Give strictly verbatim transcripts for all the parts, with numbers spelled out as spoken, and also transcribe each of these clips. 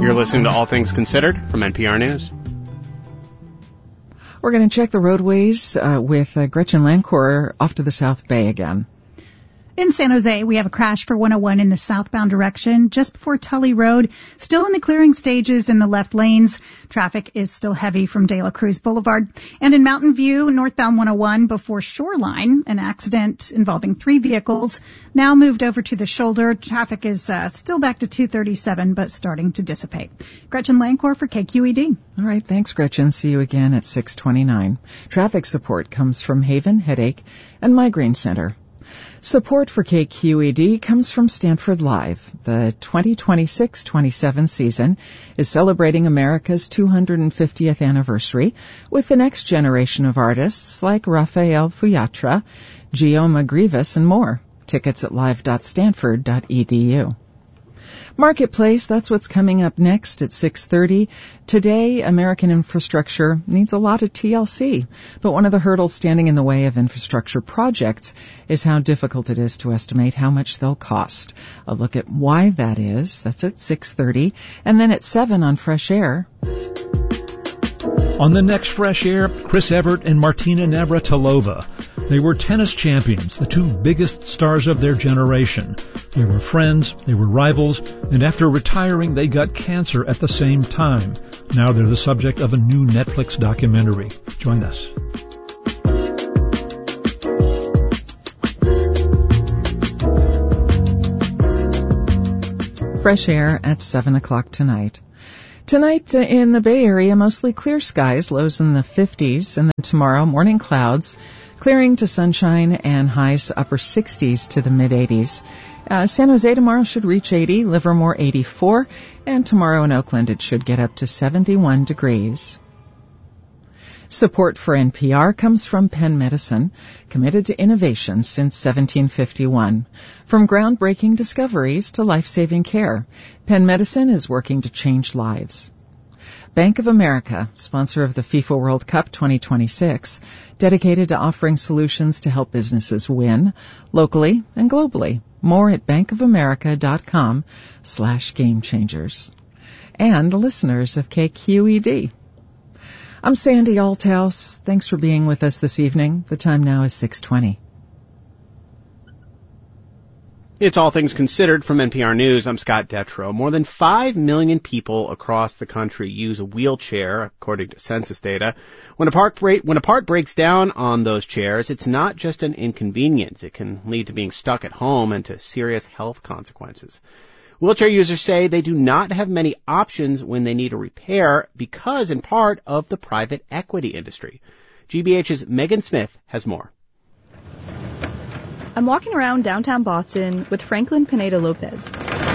You're listening to All Things Considered from N P R News. We're going to check the roadways uh, with uh, Gretchen Lancor off to the South Bay again. In San Jose, we have a crash for one oh one in the southbound direction just before Tully Road. Still in the clearing stages in the left lanes. Traffic is still heavy from De La Cruz Boulevard. And in Mountain View, northbound one oh one before Shoreline, an accident involving three vehicles. Now moved over to the shoulder. Traffic is uh, still back to two thirty-seven, but starting to dissipate. Gretchen Lancor for K Q E D. All right, thanks, Gretchen. See you again at six twenty-nine. Traffic support comes from Haven Headache and Migraine Center. Support for K Q E D comes from Stanford Live. The twenty twenty-six twenty-seven season is celebrating America's two hundred fiftieth anniversary with the next generation of artists like Raphael Fuyatra, Gioma Grievous, and more. Tickets at live dot stanford dot e d u. Marketplace, that's what's coming up next at six thirty. Today, American infrastructure needs a lot of T L C, but one of the hurdles standing in the way of infrastructure projects is how difficult it is to estimate how much they'll cost. A look at why that is, that's at six thirty, and then at seven on Fresh Air. On the next Fresh Air, Chris Evert and Martina Navratilova. They were tennis champions, the two biggest stars of their generation. They were friends, they were rivals, and after retiring, they got cancer at the same time. Now they're the subject of a new Netflix documentary. Join us. Fresh Air at seven o'clock tonight. Tonight uh, in the Bay Area, mostly clear skies, lows in the fifties, and then tomorrow, morning clouds, clearing to sunshine and highs upper sixties to the mid-eighties. Uh, San Jose tomorrow should reach eighty, Livermore eighty-four, and tomorrow in Oakland it should get up to seventy-one degrees. Support for N P R comes from Penn Medicine, committed to innovation since seventeen fifty-one. From groundbreaking discoveries to life-saving care, Penn Medicine is working to change lives. Bank of America, sponsor of the FIFA World Cup twenty twenty-six, dedicated to offering solutions to help businesses win, locally and globally. More at bankofamerica.com slash game changers. And listeners of K Q E D. I'm Sandy Althouse. Thanks for being with us this evening. The time now is six twenty. It's All Things Considered from N P R News. I'm Scott Detrow. More than five million people across the country use a wheelchair, according to census data. When a part break, when a part breaks down on those chairs, it's not just an inconvenience. It can lead to being stuck at home and to serious health consequences. Wheelchair users say they do not have many options when they need a repair because, in part, of the private equity industry. G B H's Megan Smith has more. I'm walking around downtown Boston with Franklin Pineda Lopez.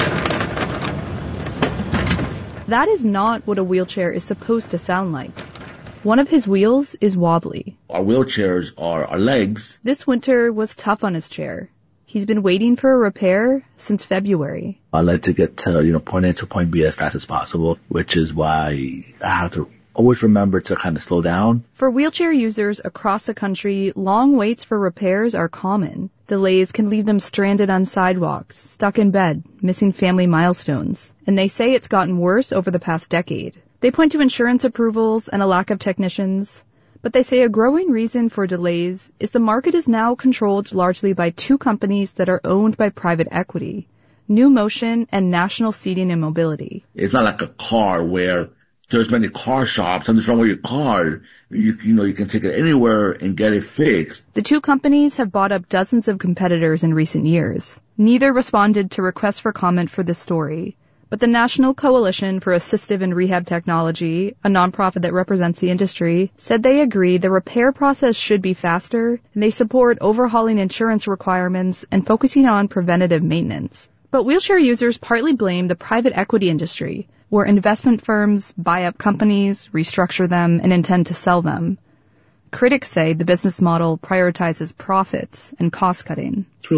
That is not what a wheelchair is supposed to sound like. One of his wheels is wobbly. Our wheelchairs are our legs. This winter was tough on his chair. He's been waiting for a repair since February. I like to get to, you know, point A to point B as fast as possible, which is why I have to always remember to kind of slow down. For wheelchair users across the country, long waits for repairs are common. Delays can leave them stranded on sidewalks, stuck in bed, missing family milestones. And they say it's gotten worse over the past decade. They point to insurance approvals and a lack of technicians. But they say a growing reason for delays is the market is now controlled largely by two companies that are owned by private equity, New Motion and National Seating and Mobility. It's not like a car where there's many car shops, something's wrong with your car. You, you know, you can take it anywhere and get it fixed. The two companies have bought up dozens of competitors in recent years. Neither responded to requests for comment for this story. But the National Coalition for Assistive and Rehab Technology, a nonprofit that represents the industry, said they agree the repair process should be faster, and they support overhauling insurance requirements and focusing on preventative maintenance. But wheelchair users partly blame the private equity industry, where investment firms buy up companies, restructure them, and intend to sell them. Critics say the business model prioritizes profits and cost-cutting. It's really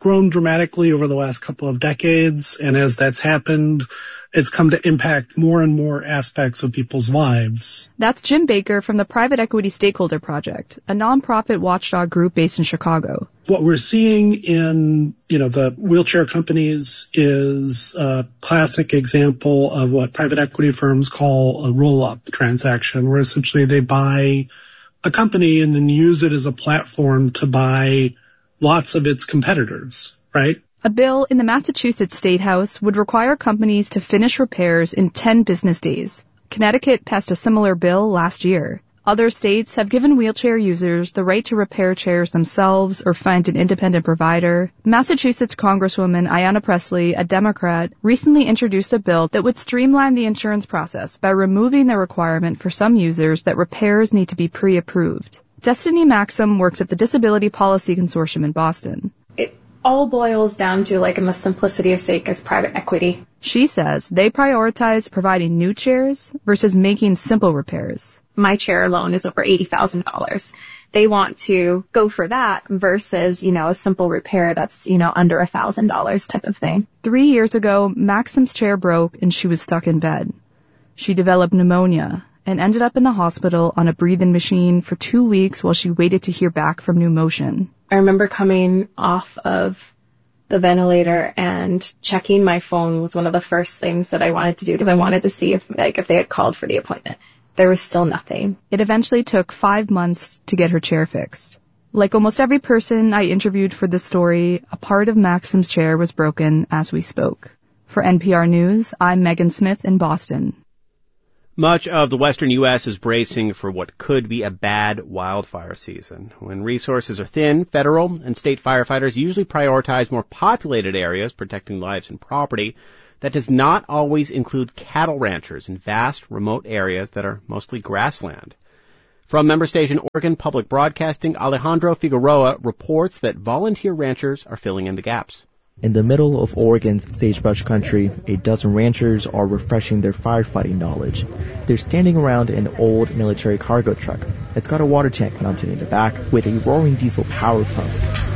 grown dramatically over the last couple of decades, and as that's happened, it's come to impact more and more aspects of people's lives. That's Jim Baker from the Private Equity Stakeholder Project, a nonprofit watchdog group based in Chicago. What we're seeing in, you know, the wheelchair companies is a classic example of what private equity firms call a roll-up transaction, where essentially they buy a company and then use it as a platform to buy lots of its competitors, right? A bill in the Massachusetts State House would require companies to finish repairs in ten business days. Connecticut passed a similar bill last year. Other states have given wheelchair users the right to repair chairs themselves or find an independent provider. Massachusetts Congresswoman Ayanna Pressley, a Democrat, recently introduced a bill that would streamline the insurance process by removing the requirement for some users that repairs need to be pre-approved. Destiny Maxim works at the Disability Policy Consortium in Boston. It all boils down to, like, in the simplicity of sake, is private equity. She says they prioritize providing new chairs versus making simple repairs. My chair alone is over eighty thousand dollars. They want to go for that versus, you know, a simple repair that's, you know, under one thousand dollars type of thing. Three years ago, Maxim's chair broke and she was stuck in bed. She developed pneumonia and ended up in the hospital on a breathing machine for two weeks while she waited to hear back from New Motion. I remember coming off of the ventilator and checking my phone was one of the first things that I wanted to do because I wanted to see if, like, if they had called for the appointment. There was still nothing. It eventually took five months to get her chair fixed. Like almost every person I interviewed for this story, a part of Maxim's chair was broken as we spoke. For N P R News, I'm Megan Smith in Boston. Much of the western U S is bracing for what could be a bad wildfire season. When resources are thin, federal and state firefighters usually prioritize more populated areas, protecting lives and property. That does not always include cattle ranchers in vast, remote areas that are mostly grassland. From member station Oregon Public Broadcasting, Alejandro Figueroa reports that volunteer ranchers are filling in the gaps. In the middle of Oregon's sagebrush country, a dozen ranchers are refreshing their firefighting knowledge. They're standing around an old military cargo truck. It's got a water tank mounted in the back with a roaring diesel power pump.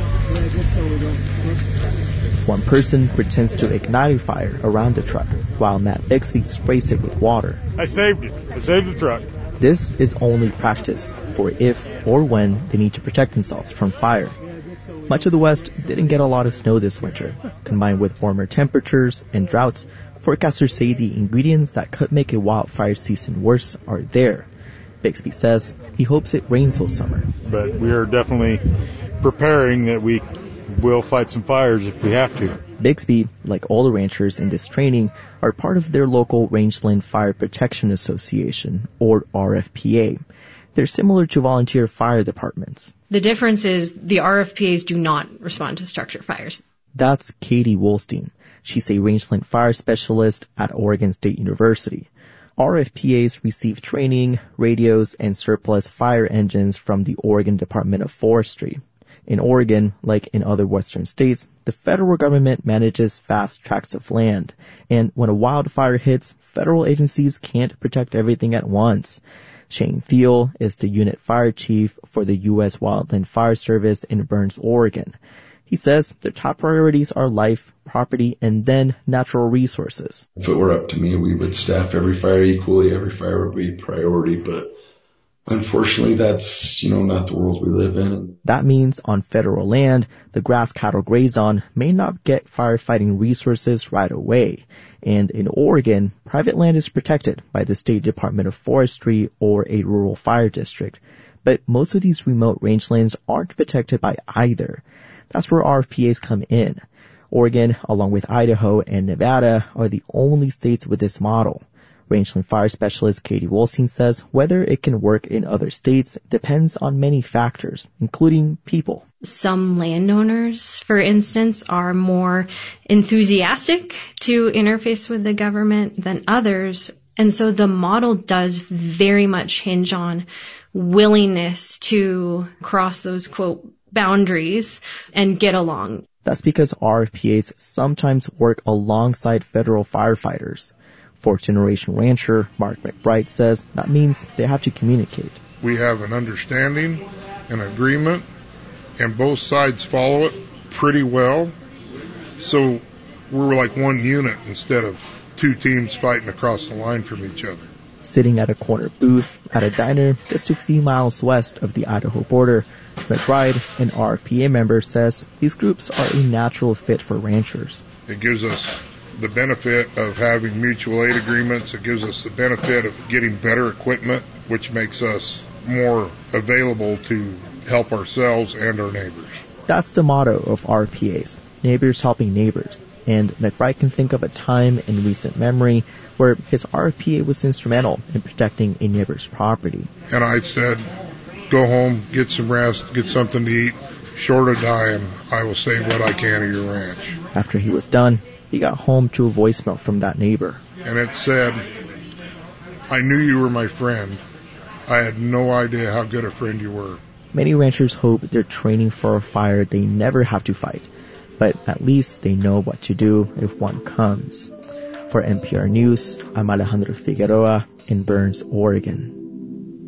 One person pretends to ignite a fire around the truck, while Matt Bixby sprays it with water. I saved it. I saved the truck. This is only practice for if or when they need to protect themselves from fire. Much of the West didn't get a lot of snow this winter. Combined with warmer temperatures and droughts, forecasters say the ingredients that could make a wildfire season worse are there. Bixby says he hopes it rains all summer. But we are definitely preparing that we will fight some fires if we have to. Bixby, like all the ranchers in this training, are part of their local Rangeland Fire Protection Association, or R F P A. They're similar to volunteer fire departments. The difference is the R F P As do not respond to structure fires. That's Katie Wolstein. She's a rangeland fire specialist at Oregon State University. R F P As receive training, radios, and surplus fire engines from the Oregon Department of Forestry. In Oregon, like in other western states, the federal government manages vast tracts of land. And when a wildfire hits, federal agencies can't protect everything at once. Shane Thiel is the unit fire chief for the U S Wildland Fire Service in Burns, Oregon. He says their top priorities are life, property, and then natural resources. If it were up to me, we would staff every fire equally. Every fire would be priority, but unfortunately, that's, you know, not the world we live in. That means on federal land, the grass cattle graze on may not get firefighting resources right away. And in Oregon, private land is protected by the State Department of Forestry or a rural fire district. But most of these remote rangelands aren't protected by either. That's where R F P As come in. Oregon, along with Idaho and Nevada, are the only states with this model. Rangeland fire specialist Katie Wolstein says whether it can work in other states depends on many factors, including people. Some landowners, for instance, are more enthusiastic to interface with the government than others. And so the model does very much hinge on willingness to cross those, quote, boundaries and get along. That's because R F P As sometimes work alongside federal firefighters. Fourth generation rancher Mark McBride says that means they have to communicate. We have an understanding, an agreement, and both sides follow it pretty well. So we're like one unit instead of two teams fighting across the line from each other. Sitting at a corner booth at a diner just a few miles west of the Idaho border, McBride, an R P A member, says these groups are a natural fit for ranchers. It gives us the benefit of having mutual aid agreements. It gives us the benefit of getting better equipment, which makes us more available to help ourselves and our neighbors. That's the motto of R P As, neighbors helping neighbors. And McBride can think of a time in recent memory where his R P A was instrumental in protecting a neighbor's property. And I said, go home, get some rest, get something to eat. Short of dying, I will save what I can of your ranch. After he was done, he got home to a voicemail from that neighbor. And it said, I knew you were my friend. I had no idea how good a friend you were. Many ranchers hope they're training for a fire they never have to fight, but at least they know what to do if one comes. For N P R News, I'm Alejandro Figueroa in Burns, Oregon.